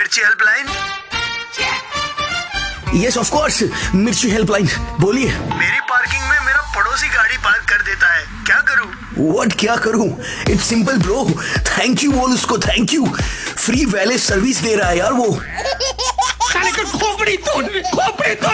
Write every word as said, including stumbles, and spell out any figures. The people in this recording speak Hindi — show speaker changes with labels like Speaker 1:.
Speaker 1: मिर्ची हेल्पलाइन।
Speaker 2: यस ऑफ कोर्स, मिर्ची हेल्पलाइन, बोलिए।
Speaker 1: मेरी पार्किंग में मेरा पड़ोसी गाड़ी पार्क कर देता है, क्या करूं?
Speaker 2: व्हाट क्या करूं? It's simple bro, thank you बोल उसको, thank you. Free wallet service दे रहा है यार वो।
Speaker 3: साले का खोपड़ी तोड़ खोपड़ी तोड़